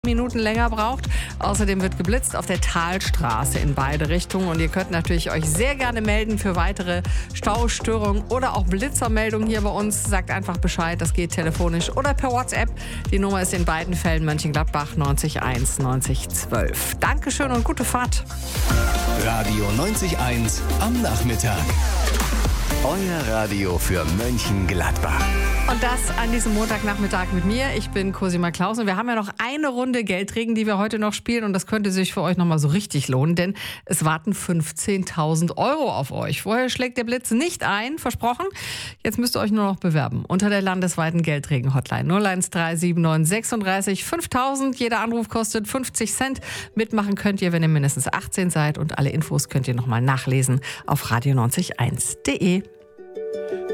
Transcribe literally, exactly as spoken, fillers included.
Minuten länger braucht. Außerdem wird geblitzt auf der Talstraße in beide Richtungen. Und ihr könnt natürlich euch sehr gerne melden für weitere Staustörungen oder auch Blitzermeldungen hier bei uns. Sagt einfach Bescheid, das geht telefonisch oder per WhatsApp. Die Nummer ist in beiden Fällen Mönchengladbach neunzig eins neunzig zwölf. Dankeschön und gute Fahrt. Radio neunzig eins am Nachmittag. Euer Radio für Mönchengladbach. Und das an diesem Montagnachmittag mit mir. Ich bin Cosima Klaus und wir haben ja noch eine Runde Geldregen, die wir heute noch spielen. Und das könnte sich für euch nochmal so richtig lohnen, denn es warten fünfzehntausend Euro auf euch. Vorher schlägt der Blitz nicht ein, versprochen. Jetzt müsst ihr euch nur noch bewerben unter der landesweiten Geldregen-Hotline null eins drei sieben neun sechsunddreißig fünftausend. Jeder Anruf kostet fünfzig Cent. Mitmachen könnt ihr, wenn ihr mindestens achtzehn seid. Und alle Infos könnt ihr nochmal nachlesen auf radio neunzig eins punkt de.